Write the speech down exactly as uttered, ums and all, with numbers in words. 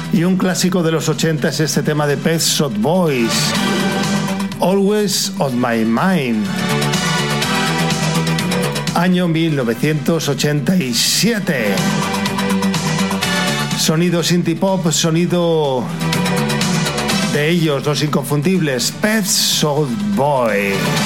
Y un clásico de los ochenta es este tema de Pet Shop Boys, Always on My Mind. Año mil novecientos ochenta y siete. Sonido synthie pop, sonido de ellos, los inconfundibles Pet Shop Boys.